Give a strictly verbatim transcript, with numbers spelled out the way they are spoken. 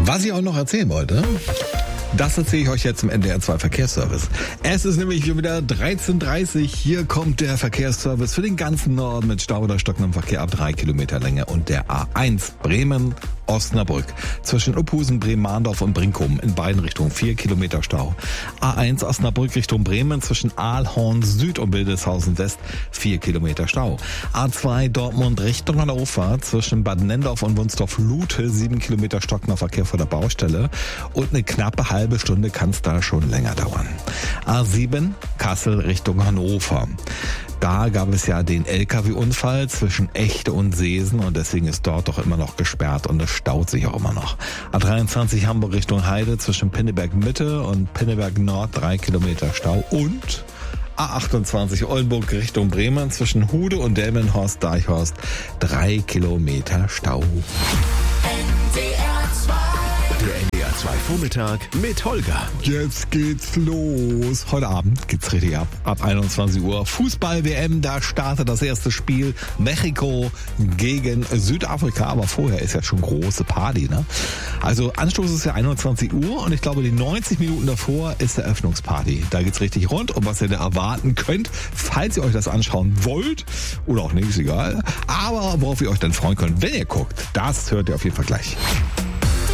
Was ich auch noch erzählen wollte, das erzähle ich euch jetzt im N D R zwei Verkehrsservice. Es ist nämlich schon wieder dreizehn Uhr dreißig. Hier kommt der Verkehrsservice für den ganzen Norden mit Stau oder stockendem Verkehr ab drei Kilometer Länge und der A eins Bremen Osnabrück. Zwischen Uphusen, Bremen-Mahndorf und Brinkum in beiden Richtungen vier Kilometer Stau. A eins Osnabrück Richtung Bremen zwischen Aalhorn Süd und Wildeshausen West vier Kilometer Stau. A zwei Dortmund Richtung Hannover zwischen Bad Nendorf und Wunstorf-Lute sieben Kilometer stockender Verkehr vor der Baustelle und eine knappe halbe Stunde kann es da schon länger dauern. A sieben Kassel Richtung Hannover. Da gab es ja den L K W-Unfall zwischen Echte und Seesen und deswegen ist dort doch immer noch gesperrt und es staut sich auch immer noch. A dreiundzwanzig Hamburg Richtung Heide zwischen Pinneberg Mitte und Pinneberg Nord drei Kilometer Stau und A achtundzwanzig Oldenburg Richtung Bremen zwischen Hude und Delmenhorst-Deichhorst drei Kilometer Stau. Der N D R zwei Vormittag mit Holger. Jetzt geht's los. Heute Abend geht's richtig ab. Ab einundzwanzig Uhr. Fußball-W M, da startet das erste Spiel. Mexiko gegen Südafrika. Aber vorher ist ja schon große Party, ne? Also Anstoß ist ja einundzwanzig Uhr und ich glaube, die neunzig Minuten davor ist der Eröffnungsparty. Da geht's richtig rund und was ihr da erwarten könnt, falls ihr euch das anschauen wollt oder auch nicht, ist egal. Aber worauf ihr euch dann freuen könnt, wenn ihr guckt, das hört ihr auf jeden Fall gleich.